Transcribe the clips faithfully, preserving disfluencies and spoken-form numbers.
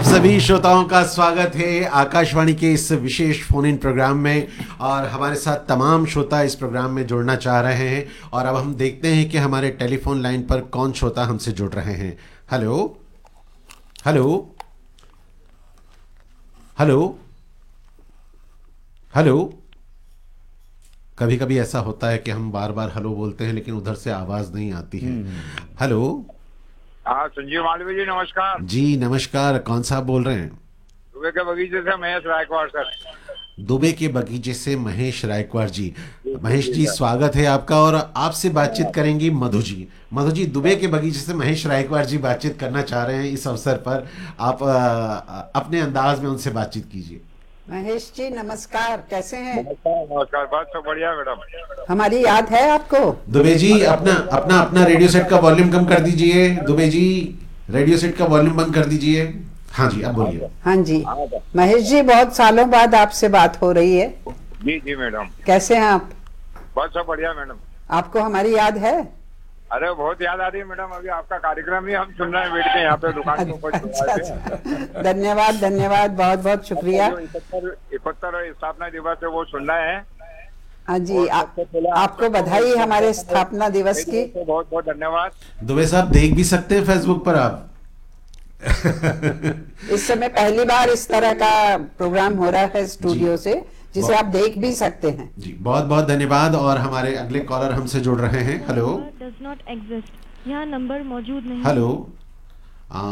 सभी श्रोताओं का स्वागत है आकाशवाणी के इस विशेष फोन इन प्रोग्राम में। और हमारे साथ तमाम श्रोता इस प्रोग्राम में जुड़ना चाह रहे हैं और अब हम देखते हैं कि हमारे टेलीफोन लाइन पर कौन श्रोता हमसे जुड़ रहे हैं। Hello hello hello hello. कभी कभी ऐसा होता है कि हम बार बार हेलो बोलते हैं लेकिन उधर से आवाज नहीं आती है। हेलो। हाँ संजीव मालवीय जी नमस्कार। जी नमस्कार, कौन साहब बोल रहे हैं? दुबे के बगीचे से महेश रायकवाड़ सर। दुबे के बगीचे से महेश रायकवाड़ जी। महेश जी स्वागत है आपका। और आपसे बातचीत करेंगी मधु जी। मधु जी, दुबे के बगीचे से महेश रायकवाड़ जी बातचीत करना चाह रहे हैं इस अवसर पर। आप आ, अपने अंदाज में उनसे बातचीत कीजिए। महेश जी नमस्कार, कैसे हैं? नमस्कार नमस्कार, बात तो बढ़िया मैडम। हमारी याद है आपको? दुबे जी अपना अपना अपना रेडियो सेट का वॉल्यूम कम कर दीजिए। दुबे जी रेडियो सेट का वॉल्यूम बंद कर दीजिए। हाँ जी, अब बोलिए। हाँ जी महेश जी, बहुत सालों बाद आपसे बात हो रही है। जी जी मैडम, कैसे हैं आप? बस सब बढ़िया मैडम। आपको हमारी याद है? अरे बहुत याद आ रही है मैडम, अभी आपका कार्यक्रम ही हम सुन रहे हैं बैठ के यहाँ पे दुकान के ऊपर। अच्छा, अच्छा। धन्यवाद धन्यवाद, बहुत बहुत शुक्रिया। इकहत्तर स्थापना दिवस है वो सुन रहे हैं। हाँ जी, आ, आपको बधाई हमारे स्थापना दिवस की। बहुत बहुत धन्यवाद। दुबे साहब देख भी सकते हैं फेसबुक पर आप। इस समय पहली बार इस तरह का प्रोग्राम हो रहा है स्टूडियो से, जिसे आप देख भी सकते हैं। जी बहुत बहुत धन्यवाद। और हमारे अगले कॉलर हमसे जुड़ रहे हैं। हेलो। डज नॉट एग्जिस्ट, यहाँ नंबर मौजूद नहीं। हेलो। आ,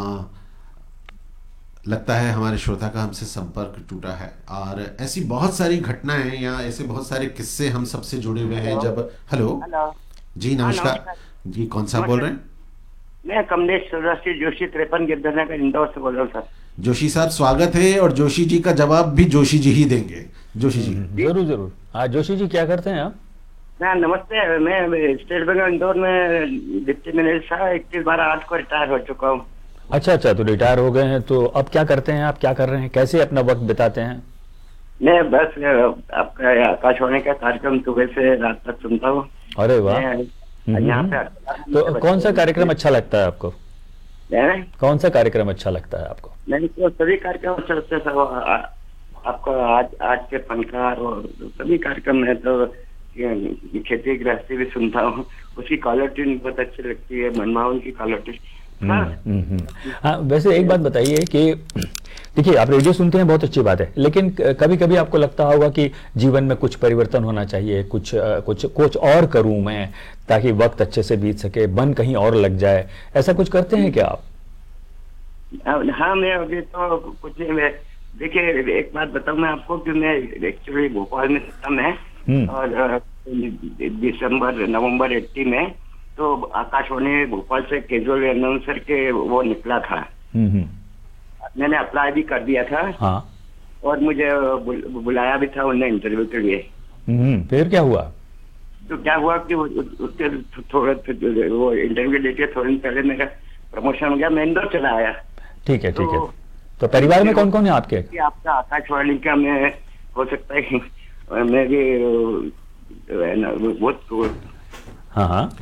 लगता है हमारे श्रोता का हमसे संपर्क टूटा है। और ऐसी बहुत सारी घटनाएं या ऐसे बहुत सारे किस्से हम सबसे जुड़े हुए हैं जब। हेलो। हेलो जी नमस्कार। जी कौन सा बोल रहे हैं? मैं कमलेश चौरासी जोशी तिरपन गिरधरनगर इंदौर से बोल रहा हूँ सर। जोशी साहब स्वागत है। और जोशी जी का जवाब भी जोशी जी ही देंगे। जोशी जी जरूर जरूर। हाँ जोशी जी, क्या करते हैं आप? हाँ नमस्ते, मैं स्टेट बैंक इंदौर में डिप्टी मैनेजर था। इक्कीस बारह आठ को रिटायर हो चुका हूँ। अच्छा अच्छा, तो रिटायर हो गए हैं, तो अब क्या करते हैं आप? क्या कर रहे हैं, कैसे अपना वक्त बिताते हैं? मैं बस आपका आकाशवाणी का कार्यक्रम सुबह से रात तक सुनता हूँ। अरे वाह। यहाँ पे तो कौन सा कार्यक्रम अच्छा लगता है आपको? है? कौन सा कार्यक्रम अच्छा लगता है आपको? नहीं तो सभी कार्यक्रम अच्छे लगते हैं सर। आपका आज आज के फनकार और सभी कार्यक्रम है तो खेती गृहस्थी भी सुनता हूँ। उसकी कॉलर ट्यून बहुत अच्छी लगती है, मनमोहन की कॉलर ट्यून। हाँ वैसे एक बात बताइए कि देखिए, आप रेडियो सुनते हैं, बहुत अच्छी बात है, लेकिन कभी कभी आपको लगता होगा कि जीवन में कुछ परिवर्तन होना चाहिए, कुछ कुछ कुछ और करूं मैं ताकि वक्त अच्छे से बीत सके, मन कहीं और लग जाए। ऐसा कुछ करते हैं क्या आप? हाँ मैं अभी तो कुछ नहीं। मैं देखिए एक बात बताऊं मैं आपको कि मैं एक्चुअली भोपाल में था मैं, और दिसंबर नवंबर अस्सी में तो आकाशवाणी भोपाल से कैजुअल अनाउंसर के वो निकला था। मैंने अप्लाई भी कर दिया था। हाँ। और मुझे बुल, बुलाया भी था उन्हें इंटरव्यू के लिए। फिर क्या हुआ? तो क्या हुआ कि उसके थोड़ा वो इंटरव्यू देके थोड़े दिन पहले मेरा प्रमोशन हो गया, मैं इंदौर चला आया। ठीक है ठीक है। तो परिवार में कौन कौन है आपके? आपका आकाशवाणी का मैं हो सकता है मैं भी बहुत। हाँ हाँ।